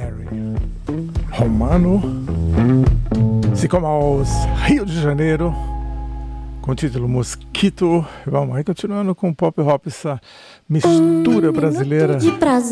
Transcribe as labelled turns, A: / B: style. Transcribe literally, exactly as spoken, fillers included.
A: Mary. Romano. Sicomaus, Rio de Janeiro. Com o título Mosquito. Vamos aí, continuando com pop hop, essa mistura
B: um
A: brasileira.
B: De prazer.